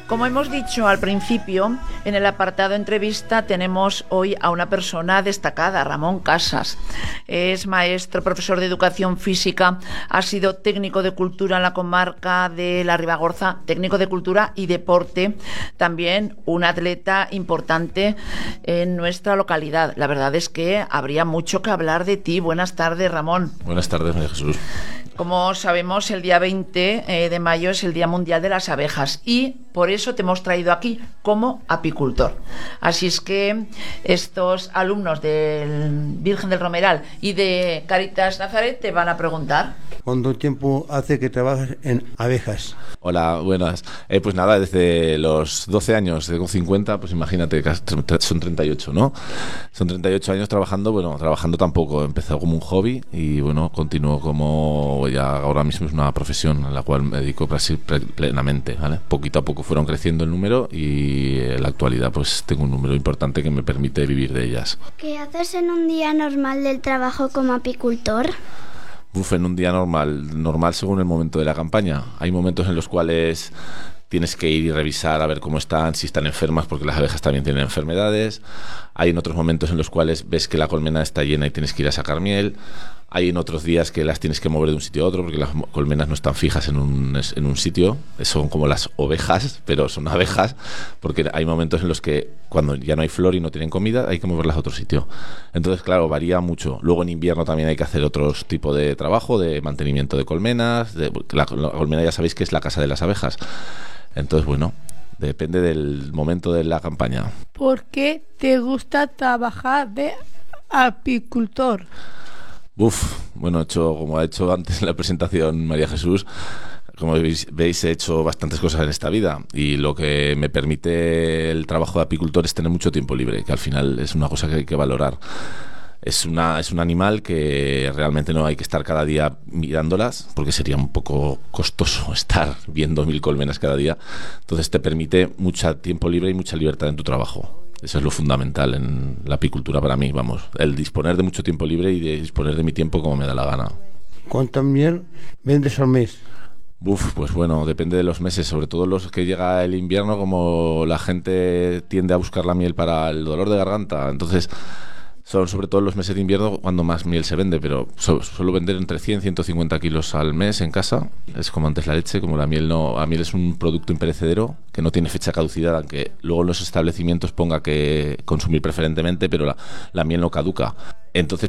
Como hemos dicho al principio, en el apartado entrevista tenemos hoy a una persona destacada, Ramón Casas. Es maestro, profesor de educación física, ha sido técnico de cultura en la comarca de la Ribagorza, técnico de cultura y deporte, también un atleta importante en nuestra localidad. La verdad es que habría mucho que hablar de ti. Buenas tardes, Ramón. Buenas tardes, María Jesús. Como sabemos, el día 20 de mayo es el Día Mundial de las Abejas y por eso te hemos traído aquí como apicultor. Así es que estos alumnos del Virgen del Romeral y de Caritas Nazaret te van a preguntar. ¿Cuánto tiempo hace que trabajas en abejas? Hola, buenas. Pues nada, desde los 12 años, tengo 50, pues imagínate, son 38, ¿no? Son 38 años trabajando, trabajando tampoco, empezó como un hobby y continúo como ya ahora mismo es una profesión en la cual me dedico casi plenamente, ¿vale? Poquito a poco fueron creciendo el número y en la actualidad pues tengo un número importante que me permite vivir de ellas. ¿Qué haces en un día normal del trabajo como apicultor? En un día normal según el momento de la campaña. Hay momentos en los cuales tienes que ir y revisar a ver cómo están, si están enfermas, porque las abejas también tienen enfermedades. Hay en otros momentos en los cuales ves que la colmena está llena y tienes que ir a sacar miel. Hay en otros días que las tienes que mover de un sitio a otro porque las colmenas no están fijas en un sitio. Son como las ovejas, pero son abejas, porque hay momentos en los que cuando ya no hay flor y no tienen comida hay que moverlas a otro sitio. Entonces, claro, varía mucho. Luego en invierno también hay que hacer otro tipo de trabajo, de mantenimiento de colmenas. La colmena ya sabéis que es la casa de las abejas. Entonces, depende del momento de la campaña. ¿Por qué te gusta trabajar de apicultor? Como ha hecho antes en la presentación María Jesús, como veis he hecho bastantes cosas en esta vida y lo que me permite el trabajo de apicultor es tener mucho tiempo libre, que al final es una cosa que hay que valorar. Es un animal que realmente no hay que estar cada día mirándolas porque sería un poco costoso estar viendo 1000 colmenas cada día. Entonces te permite mucho tiempo libre y mucha libertad en tu trabajo. Eso es lo fundamental en la apicultura para mí, el disponer de mucho tiempo libre y de disponer de mi tiempo como me da la gana. ¿Cuánta miel vendes al mes? Depende de los meses, sobre todo los que llega el invierno, como la gente tiende a buscar la miel para el dolor de garganta, entonces son sobre todo los meses de invierno cuando más miel se vende, pero suelo vender entre 100 y 150 kilos al mes en casa. Es como antes la leche, como la miel no. La miel es un producto imperecedero que no tiene fecha de caducidad, aunque luego en los establecimientos ponga que consumir preferentemente, pero la miel no caduca. Entonces,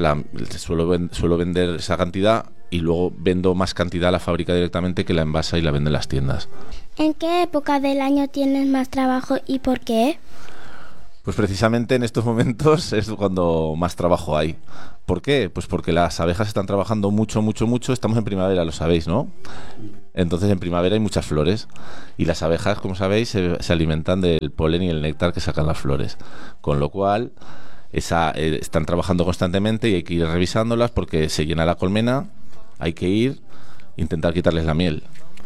suelo vender esa cantidad y luego vendo más cantidad a la fábrica directamente que la envasa y la vende en las tiendas. ¿En qué época del año tienes más trabajo y por qué? Pues precisamente en estos momentos es cuando más trabajo hay. ¿Por qué? Pues porque las abejas están trabajando mucho. Estamos en primavera, lo sabéis, ¿no? Entonces en primavera hay muchas flores y las abejas, como sabéis, se alimentan del polen y el néctar que sacan las flores. Con lo cual están trabajando constantemente y hay que ir revisándolas porque se llena la colmena, hay que intentar quitarles la miel.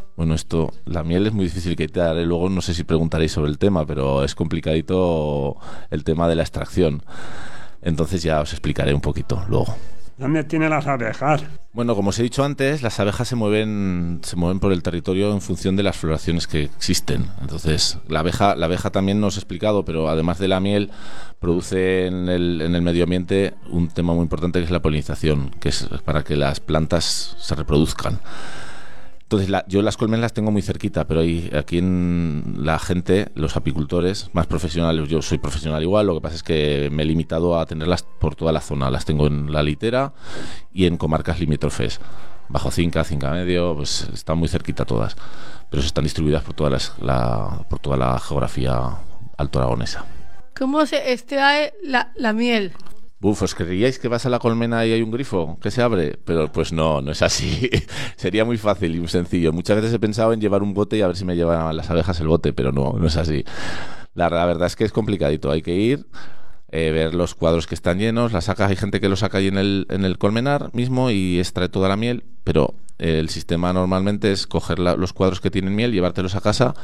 La miel es muy difícil quitar, luego no sé si preguntaréis sobre el tema, pero es complicadito el tema de la extracción. Entonces ya os explicaré un poquito luego. ¿Dónde tienen las abejas? Como os he dicho antes, las abejas se mueven por el territorio en función de las floraciones que existen. Entonces, la abeja también nos he explicado, pero además de la miel, produce en el medio ambiente un tema muy importante que es la polinización, que es para que las plantas se reproduzcan. Entonces, yo las colmenas las tengo muy cerquita, pero aquí la gente, los apicultores más profesionales, yo soy profesional igual, lo que pasa es que me he limitado a tenerlas por toda la zona. Las tengo en la litera y en comarcas limítrofes. Bajo Cinca Medio, pues están muy cerquita todas, pero están distribuidas por toda la geografía alto aragonesa. ¿Cómo se extrae la miel? ¿Os creíais que vas a la colmena y hay un grifo que se abre? Pero pues no es así. Sería muy fácil y muy sencillo. Muchas veces he pensado en llevar un bote y a ver si me llevan las abejas el bote, pero no es así. La verdad es que es complicadito. Hay que ir, ver los cuadros que están llenos, las sacas. Hay gente que lo saca ahí en el colmenar mismo y extrae toda la miel, pero el sistema normalmente es coger los cuadros que tienen miel, llevártelos a casa,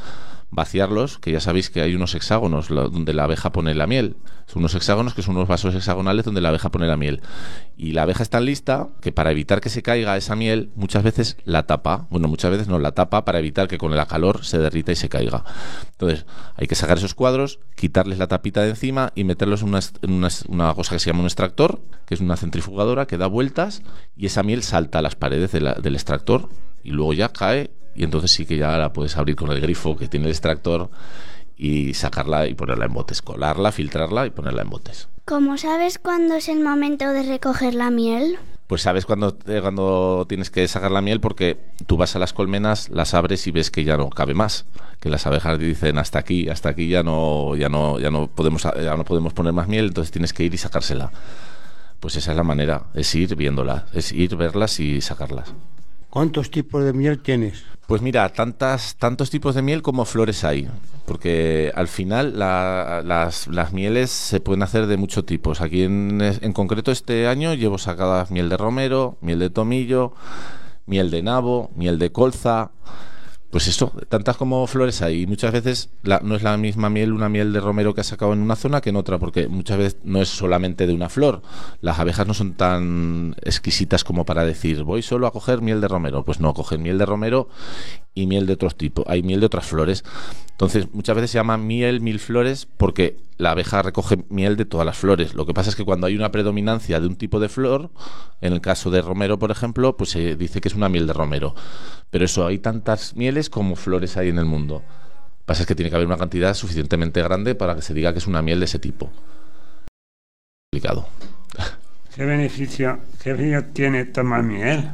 vaciarlos, que ya sabéis que hay unos hexágonos donde la abeja pone la miel. Son unos hexágonos que son unos vasos hexagonales donde la abeja pone la miel. Y la abeja es tan lista que para evitar que se caiga esa miel, muchas veces la tapa. Bueno, muchas veces no la tapa para evitar que con el calor se derrita y se caiga. Entonces, hay que sacar esos cuadros, quitarles la tapita de encima y meterlos en una cosa que se llama un extractor, que es una centrifugadora que da vueltas y esa miel salta a las paredes del extractor y luego ya cae y entonces sí que ya la puedes abrir con el grifo que tiene el extractor y sacarla y ponerla en botes, colarla, filtrarla y ponerla en botes. ¿Cómo sabes cuándo es el momento de recoger la miel? Pues sabes cuando tienes que sacar la miel porque tú vas a las colmenas, las abres y ves que ya no cabe más, que las abejas dicen hasta aquí ya no podemos poner más miel, entonces tienes que ir y sacársela. Pues esa es la manera, es ir viéndolas, es ir verlas y sacarlas. ¿Cuántos tipos de miel tienes? Pues mira, tantos tipos de miel como flores hay, porque al final las mieles se pueden hacer de muchos tipos. Aquí en concreto este año llevo sacadas miel de romero, miel de tomillo, miel de nabo, miel de colza. Pues eso, tantas como flores hay. Y muchas veces no es la misma miel, una miel de romero que has sacado en una zona que en otra, porque muchas veces no es solamente de una flor. Las abejas no son tan exquisitas como para decir, voy solo a coger miel de romero. Pues no, cogen miel de romero y miel de otros tipos. Hay miel de otras flores. Entonces, muchas veces se llama mil flores porque la abeja recoge miel de todas las flores. Lo que pasa es que cuando hay una predominancia de un tipo de flor, en el caso de romero, por ejemplo, pues se dice que es una miel de romero. Pero eso, hay tantas mieles como flores hay en el mundo. Lo que pasa es que tiene que haber una cantidad suficientemente grande para que se diga que es una miel de ese tipo. Complicado. ¿Qué beneficio tiene tomar miel?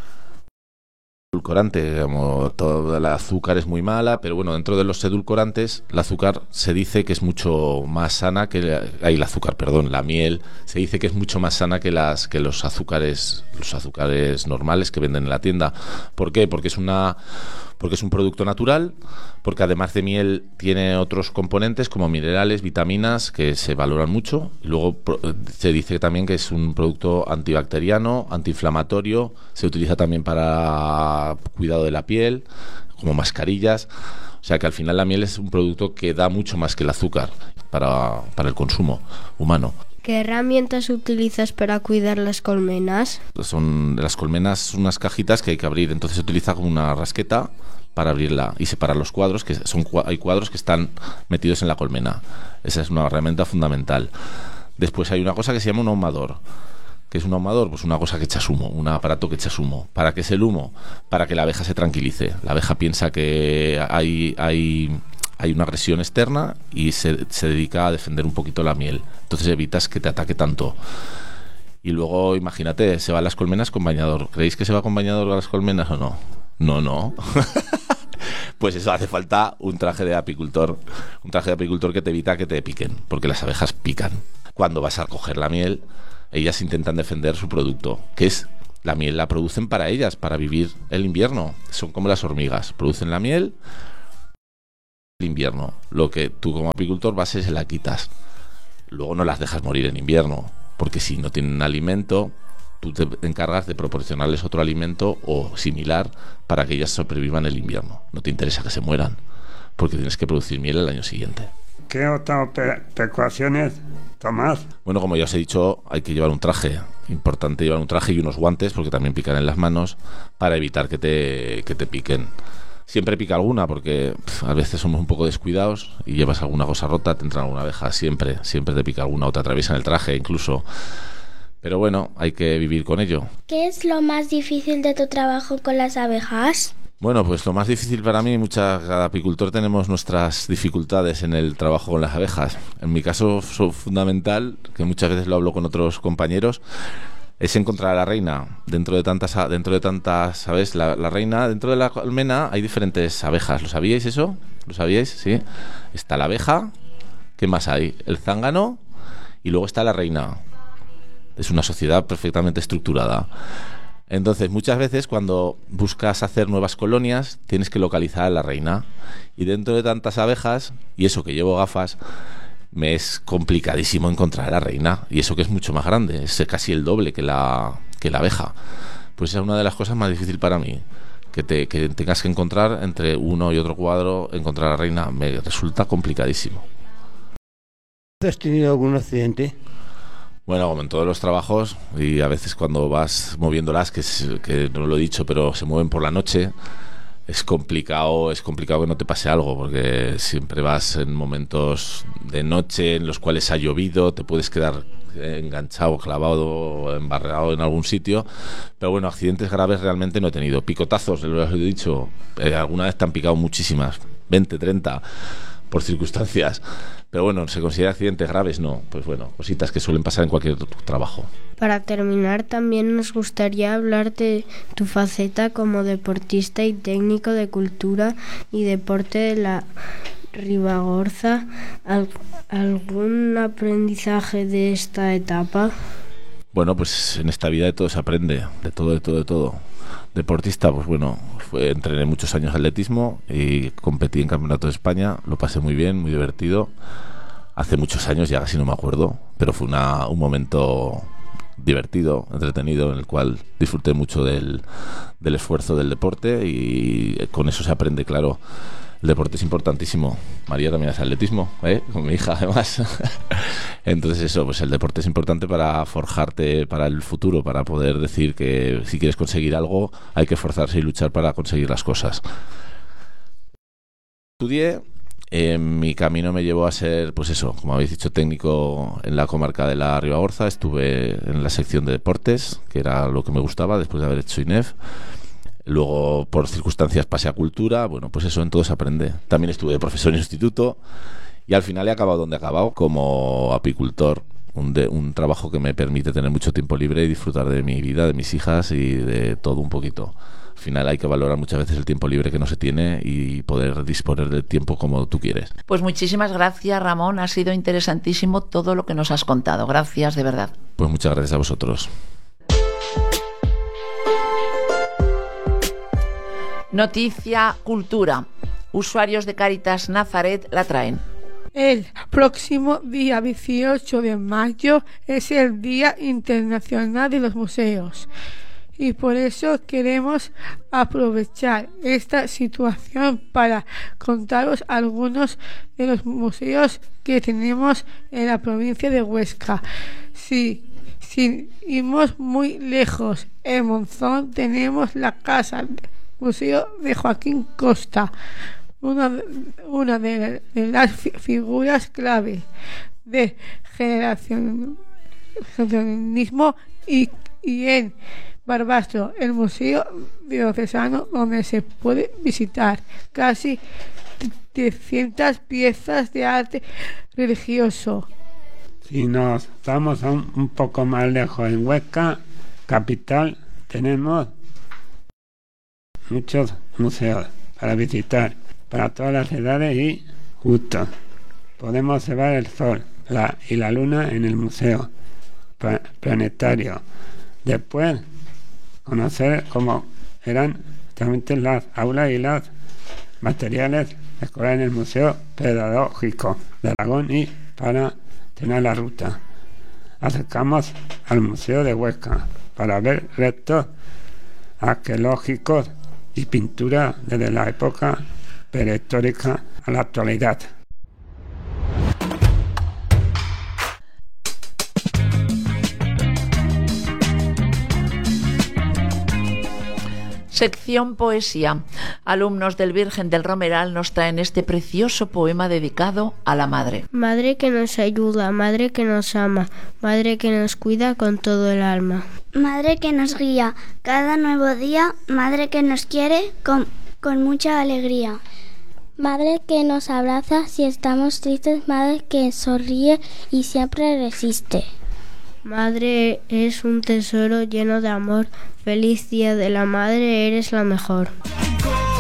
Edulcorante, como todo el azúcar es muy mala, pero bueno, dentro de los edulcorantes, el azúcar se dice que es mucho más sana que la miel se dice que es mucho más sana que los azúcares normales que venden en la tienda. ¿Por qué? Porque es un producto natural, porque además de miel tiene otros componentes como minerales, vitaminas que se valoran mucho. Y luego se dice también que es un producto antibacteriano, antiinflamatorio, se utiliza también para cuidado de la piel, como mascarillas. O sea que al final la miel es un producto que da mucho más que el azúcar para el consumo humano. ¿Qué herramientas utilizas para cuidar las colmenas? Son las colmenas unas cajitas que hay que abrir, entonces se utiliza como una rasqueta para abrirla y separar los cuadros, hay cuadros que están metidos en la colmena. Esa es una herramienta fundamental. Después hay una cosa que se llama un ahumador. ¿Qué es un ahumador? Pues una cosa que echas humo, un aparato que echas humo. ¿Para qué es el humo? Para que la abeja se tranquilice. La abeja piensa que hay una agresión externa y se dedica a defender un poquito la miel. Entonces evitas que te ataque tanto. Y luego, imagínate, se va a las colmenas con bañador. ¿Creéis que se va con bañador a las colmenas o no? No. Pues eso, hace falta un traje de apicultor. Un traje de apicultor que te evita que te piquen, porque las abejas pican. Cuando vas a recoger la miel, ellas intentan defender su producto, que es la miel. La producen para ellas, para vivir el invierno. Son como las hormigas, producen la miel el invierno. Lo que tú como apicultor vas y se la quitas. Luego no las dejas morir en invierno, porque si no tienen alimento, tú te encargas de proporcionarles otro alimento o similar para que ellas sobrevivan el invierno. No te interesa que se mueran, porque tienes que producir miel el año siguiente. ¿Qué otras precauciones tomas? Bueno, como ya os he dicho, hay que llevar un traje. Importante llevar un traje y unos guantes, porque también pican en las manos, para evitar que te piquen. Siempre pica alguna, porque a veces somos un poco descuidados y llevas alguna cosa rota, te entra alguna abeja, siempre te pica alguna o te atraviesan el traje incluso. Pero bueno, hay que vivir con ello. ¿Qué es lo más difícil de tu trabajo con las abejas? Bueno, pues lo más difícil para mí, cada apicultor tenemos nuestras dificultades en el trabajo con las abejas. En mi caso, es fundamental, que muchas veces lo hablo con otros compañeros, es encontrar a la reina. Dentro de tantas, ¿sabes? La reina, dentro de la colmena hay diferentes abejas. ¿Lo sabíais eso? ¿Lo sabíais? Sí. Está la abeja, ¿qué más hay? El zángano y luego está la reina. Es una sociedad perfectamente estructurada. Entonces, muchas veces cuando buscas hacer nuevas colonias, tienes que localizar a la reina. Y dentro de tantas abejas, y eso que llevo gafas, me es complicadísimo encontrar a la reina. Y eso que es mucho más grande, es casi el doble que la abeja. Pues esa es una de las cosas más difíciles para mí. que tengas que encontrar entre uno y otro cuadro, encontrar a la reina, me resulta complicadísimo. ¿Has tenido algún accidente? Bueno, como en todos los trabajos, y a veces cuando vas moviéndolas, que no lo he dicho, pero se mueven por la noche, es complicado que no te pase algo, porque siempre vas en momentos de noche en los cuales ha llovido, te puedes quedar enganchado, clavado o embarrado en algún sitio. Pero bueno, accidentes graves realmente no he tenido. Picotazos, lo he dicho, alguna vez te han picado muchísimas, 20, 30, por circunstancias. Pero bueno, ¿se considera accidentes graves? No. Pues bueno, cositas que suelen pasar en cualquier trabajo. Para terminar, también nos gustaría hablar de tu faceta como deportista y técnico de cultura y deporte de la Ribagorza. ¿Algún aprendizaje de esta etapa? Bueno, pues en esta vida de todo se aprende, de todo. Deportista, pues bueno, entrené muchos años atletismo y competí en campeonatos de España, lo pasé muy bien, muy divertido. Hace muchos años, ya casi no me acuerdo, pero fue un momento divertido, entretenido, en el cual disfruté mucho del esfuerzo del deporte, y con eso se aprende, claro. El deporte es importantísimo. María también hace atletismo, con mi hija además. Entonces eso, pues el deporte es importante para forjarte para el futuro, para poder decir que si quieres conseguir algo hay que esforzarse y luchar para conseguir las cosas. Estudié, mi camino me llevó a ser, pues eso, como habéis dicho, técnico en la comarca de la Ribagorza. Estuve en la sección de deportes, que era lo que me gustaba después de haber hecho INEF. Luego, por circunstancias, pasé a cultura. Bueno, pues eso, en todo se aprende. También estuve de profesor en instituto y al final he acabado donde he acabado, como apicultor. Un trabajo que me permite tener mucho tiempo libre y disfrutar de mi vida, de mis hijas y de todo un poquito. Al final hay que valorar muchas veces el tiempo libre que no se tiene y poder disponer del tiempo como tú quieres. Pues muchísimas gracias, Ramón. Ha sido interesantísimo todo lo que nos has contado. Gracias, de verdad. Pues muchas gracias a vosotros. Noticia Cultura. Usuarios de Cáritas Nazaret la traen. El próximo día 18 de mayo es el Día Internacional de los Museos y por eso queremos aprovechar esta situación para contaros algunos de los museos que tenemos en la provincia de Huesca. Sí, sin irnos muy lejos, en Monzón tenemos la casa Museo de Joaquín Costa, una de las figuras clave de generacionismo, y en Barbastro, el Museo Diocesano, donde se puede visitar casi 300 piezas de arte religioso. Si nos vamos un poco más lejos, en Huesca, capital, tenemos muchos museos para visitar, para todas las edades y gustos. Podemos observar el sol y la luna en el museo planetario. Después, conocer cómo eran realmente las aulas y los materiales escolares en el Museo Pedagógico de Aragón, y para tener la ruta acercamos al Museo de Huesca para ver restos arqueológicos y pintura desde la época prehistórica a la actualidad. Sección Poesía. Alumnos del Virgen del Romeral nos traen este precioso poema dedicado a la Madre. Madre que nos ayuda, Madre que nos ama, Madre que nos cuida con todo el alma. Madre que nos guía cada nuevo día, Madre que nos quiere con mucha alegría. Madre que nos abraza si estamos tristes, Madre que sonríe y siempre resiste. Madre es un tesoro lleno de amor. Feliz día de la Madre, eres la mejor.